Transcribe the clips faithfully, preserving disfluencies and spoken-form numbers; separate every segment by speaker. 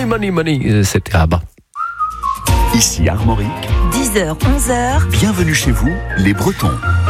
Speaker 1: Money, money, money. C'était Abba.
Speaker 2: Ici Armorique,
Speaker 3: dix heures, onze heures.
Speaker 2: Bienvenue chez vous, les Bretons.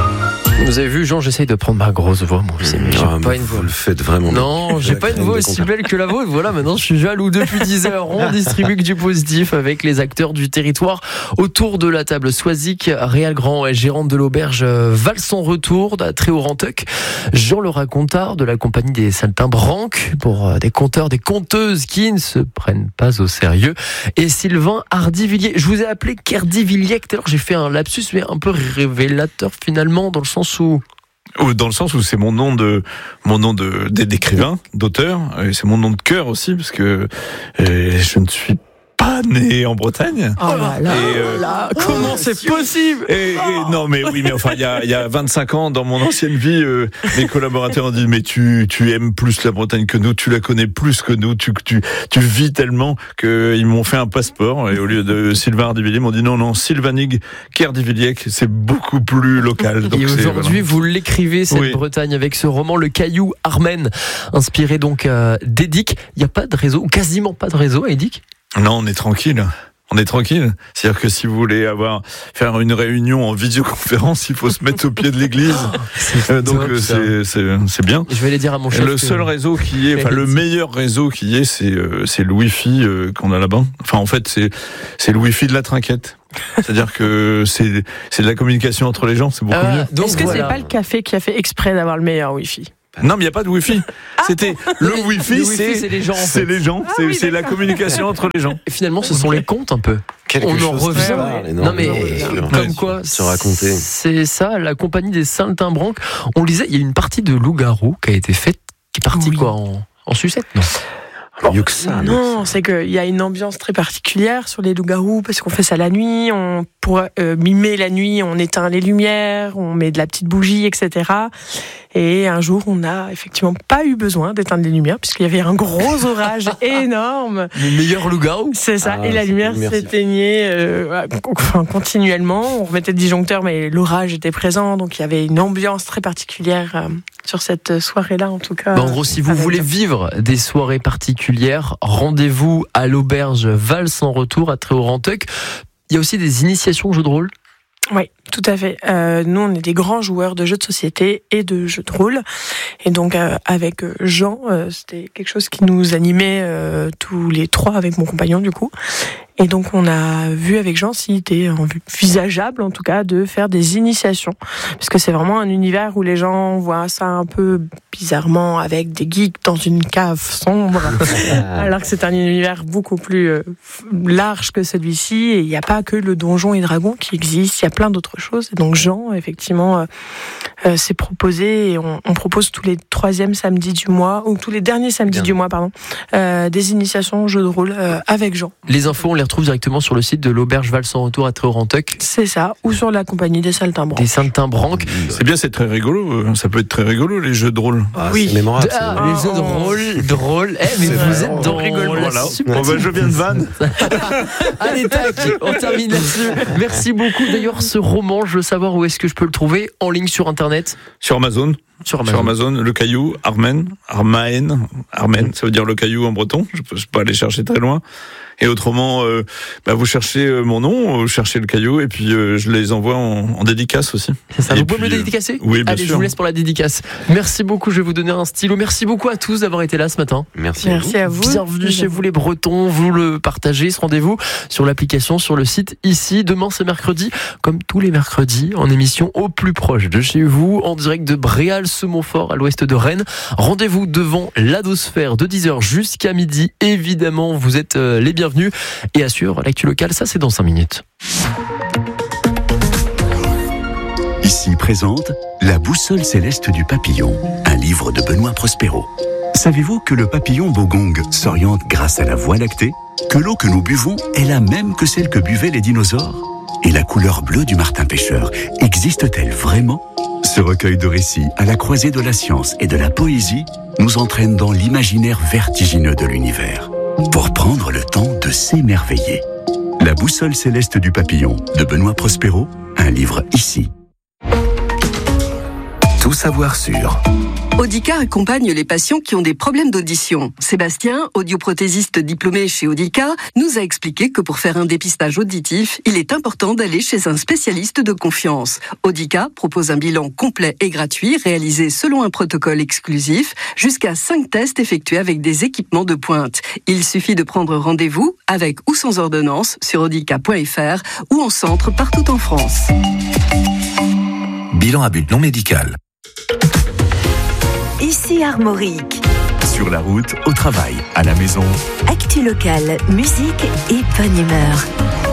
Speaker 1: Vous avez vu, Jean, j'essaye de prendre ma grosse voix. Moi, c'est, mais j'ai
Speaker 4: Ah,
Speaker 1: pas
Speaker 4: mais
Speaker 1: une
Speaker 4: vous
Speaker 1: voix.
Speaker 4: le faites vraiment bien.
Speaker 1: Non, j'ai
Speaker 4: La
Speaker 1: pas une
Speaker 4: crème
Speaker 1: voix
Speaker 4: de
Speaker 1: aussi
Speaker 4: comptoir.
Speaker 1: belle que la vôtre. Voilà, maintenant je suis jaloux. Depuis dix heures, on distribue que du positif avec les acteurs du territoire autour de la table. Swazik, Réal Grand, gérante de l'auberge Val son retour, à Tréau-Renteuc. Jean le racontard de la compagnie des Saltimbanques pour des compteurs, des compteuses qui ne se prennent pas au sérieux. Et Sylvain Hardivilliers. Je vous ai appelé Kerdivilliers tout à l'heure. J'ai fait un lapsus, mais un peu révélateur finalement, dans le sens où.
Speaker 5: Dans le sens où c'est mon nom de mon nom de d'écrivain, d'auteur, et c'est mon nom de cœur aussi parce que euh, je ne suis pas né en Bretagne.
Speaker 1: Oh là là,
Speaker 5: Et, euh,
Speaker 1: là comment c'est possible?
Speaker 5: Et, et non mais oui mais enfin il y a il y a vingt-cinq ans dans mon ancienne vie, euh, mes collaborateurs ont dit mais tu tu aimes plus la Bretagne que nous, tu la connais plus que nous, tu tu tu vis tellement que ils m'ont fait un passeport et au lieu de Sylvain Hardivilliers, ils m'ont dit non non Sylvanig Kerdivilliers, c'est beaucoup plus local. Donc
Speaker 1: et
Speaker 5: c'est,
Speaker 1: aujourd'hui,
Speaker 5: voilà.
Speaker 1: vous l'écrivez, cette
Speaker 5: Oui.
Speaker 1: Bretagne, avec ce roman Le Caillou Armen, inspiré donc euh, d'Edic. Il n'y a pas de réseau, ou quasiment pas de réseau à Edic.
Speaker 5: Non, on est tranquille. On est tranquille. C'est-à-dire que si vous voulez avoir faire une réunion en vidéoconférence, il faut se mettre au pied de l'église. Euh, donc
Speaker 1: top,
Speaker 5: euh,
Speaker 1: ça.
Speaker 5: c'est, c'est c'est bien.
Speaker 1: Je vais aller dire à mon chef.
Speaker 5: Le
Speaker 1: que-
Speaker 5: seul réseau qui est, enfin le meilleur réseau qui est, c'est euh, c'est le Wi-Fi euh, qu'on a là-bas. Enfin en fait c'est c'est le Wi-Fi de la trinquette. C'est-à-dire que c'est c'est de la communication entre les gens, c'est beaucoup
Speaker 1: Ah,
Speaker 5: mieux.
Speaker 1: donc
Speaker 6: Est-ce que
Speaker 1: voilà.
Speaker 6: c'est pas le café qui a fait exprès d'avoir le meilleur Wi-Fi?
Speaker 5: Non, mais il n'y a pas de Wi-Fi. C'était le
Speaker 1: Le
Speaker 5: Wi-Fi,
Speaker 1: Wi-Fi,
Speaker 5: c'est
Speaker 1: c'est les gens, en
Speaker 5: c'est
Speaker 1: fait.
Speaker 5: les gens,
Speaker 6: Ah
Speaker 5: c'est
Speaker 6: oui,
Speaker 5: c'est la
Speaker 6: d'accord.
Speaker 5: communication entre les gens.
Speaker 1: Et finalement, ce sont les contes un peu.
Speaker 4: Quelque
Speaker 1: On en
Speaker 4: chose
Speaker 1: revient.
Speaker 4: qui parle,
Speaker 1: Non mais
Speaker 4: énormément,
Speaker 1: comme
Speaker 5: Ouais,
Speaker 1: quoi,
Speaker 4: se raconter.
Speaker 1: c'est ça, la compagnie des Saltimbanques. On le disait, il y a une partie de loup-garou qui a été faite, qui est partie
Speaker 6: Oui.
Speaker 1: quoi en, en sucette, non?
Speaker 4: Mieux que ça.
Speaker 6: Non, c'est qu'il y a une ambiance très particulière sur les loups-garous parce qu'on fait ça la nuit. On, pour euh, mimer la nuit, on éteint les lumières, on met de la petite bougie, et cetera. Et un jour, on n'a effectivement pas eu besoin d'éteindre les lumières puisqu'il y avait un gros orage énorme.
Speaker 1: Le meilleur loup-garou.
Speaker 6: C'est ça.
Speaker 4: Ah,
Speaker 6: et la
Speaker 4: c'est
Speaker 6: lumière
Speaker 4: immersif.
Speaker 6: s'éteignait euh, voilà, con- enfin, continuellement. On remettait le disjoncteur, mais l'orage était présent. Donc il y avait une ambiance très particulière euh, sur cette soirée-là, en tout cas.
Speaker 1: Bah, en gros, si vous
Speaker 6: avec-
Speaker 1: voulez vivre des soirées particulières, rendez-vous à l'auberge Val sans retour à Tréau-Renteuc. Il y a aussi des initiations de jeux de rôle.
Speaker 6: Oui, tout à fait. Euh, nous, on est des grands joueurs de jeux de société et de jeux de rôle. Et donc, euh, avec Jean, euh, c'était quelque chose qui nous animait euh, tous les trois avec mon compagnon, du coup. Et donc, on a vu avec Jean s'il était envisageable, en tout cas, de faire des initiations. Parce que c'est vraiment un univers où les gens voient ça un peu bizarrement avec des geeks dans une cave sombre. Alors que c'est un univers beaucoup plus euh, large que celui-ci. Et il n'y a pas que le donjon et dragon qui existe, il y a plein d'autres choses. Et donc Jean, effectivement, euh, euh, s'est proposé, et on, on propose tous les troisièmes samedis du mois, ou tous les derniers samedis
Speaker 4: Bien.
Speaker 6: du mois, pardon, euh, des initiations jeux de rôle euh, avec Jean.
Speaker 1: Les infos, on les retrouve directement sur le site de l'auberge Val sans retour à Tréau-Renteuc,
Speaker 6: C'est ça, ou sur la compagnie des Saltimbanques.
Speaker 1: des Saltimbanques.
Speaker 5: C'est bien, c'est très rigolo. euh, Ça peut être très rigolo les jeux de rôle.
Speaker 4: Ah,
Speaker 6: Oui.
Speaker 4: c'est mémorable. c'est
Speaker 1: Ah,
Speaker 4: mémorable.
Speaker 1: les jeux de
Speaker 6: Oh.
Speaker 1: rôle, drôle. Eh, mais
Speaker 5: C'est
Speaker 1: vous
Speaker 5: vrai,
Speaker 1: êtes
Speaker 5: on
Speaker 1: dans
Speaker 5: rigole,
Speaker 1: la
Speaker 5: voilà.
Speaker 1: sympathie.
Speaker 5: Bon, bah, je viens de Vannes.
Speaker 1: Allez, tac, on termine là-dessus. Merci beaucoup. D'ailleurs, ce roman, je veux savoir où est-ce que je peux le trouver. En ligne sur Internet.
Speaker 5: Sur Amazon.
Speaker 1: Sur Amazon.
Speaker 5: Sur Amazon, le caillou, Armen, Armaen, Armen, ça veut dire le caillou en breton. Je peux, je peux pas aller chercher très loin. Et autrement, euh, bah, vous cherchez euh, mon nom, vous cherchez le caillou, et puis euh, je les envoie en, en dédicace aussi.
Speaker 1: C'est ça.
Speaker 5: Et
Speaker 1: Vous pouvez me
Speaker 5: puis,
Speaker 1: le dédicacer?
Speaker 5: oui, bien
Speaker 1: Allez, je
Speaker 5: sûr.
Speaker 1: vous laisse pour la dédicace. Merci beaucoup. Je vais vous donner un stylo. Merci beaucoup à tous d'avoir été là ce matin.
Speaker 4: Merci. à vous.
Speaker 6: Merci à vous.
Speaker 1: Bienvenue chez vous les Bretons, vous le partagez, ce rendez-vous sur l'application, sur le site ici. Demain c'est mercredi, comme tous les mercredis, en émission au plus proche de chez vous, en direct de Bréal-Semontfort à l'ouest de Rennes. Rendez-vous devant l'Adosphère de dix heures jusqu'à midi. Évidemment, vous êtes euh, les bienvenus. Et assure, l'actu locale, ça c'est dans cinq minutes.
Speaker 2: Ici présente La boussole céleste du papillon, un livre de Benoît Prospero. Savez-vous que le papillon bogong s'oriente grâce à la Voie lactée? Que l'eau que nous buvons est la même que celle que buvaient les dinosaures? Et la couleur bleue du martin pêcheur existe-t-elle vraiment? Ce recueil de récits à la croisée de la science et de la poésie nous entraîne dans l'imaginaire vertigineux de l'univers, pour prendre le temps de s'émerveiller. La boussole céleste du papillon de Benoît Prospero, un livre ici. Tout savoir sur
Speaker 7: Audica accompagne les patients qui ont des problèmes d'audition. Sébastien, audioprothésiste diplômé chez Audica, nous a expliqué que pour faire un dépistage auditif, il est important d'aller chez un spécialiste de confiance. Audica propose un bilan complet et gratuit réalisé selon un protocole exclusif, jusqu'à cinq tests effectués avec des équipements de pointe. Il suffit de prendre rendez-vous avec ou sans ordonnance sur audica point f r ou en centre partout en France.
Speaker 8: Bilan à but non médical.
Speaker 3: Ici Armorique.
Speaker 2: Sur la route, au travail, à la maison.
Speaker 3: Actu locale, musique et bonne humeur.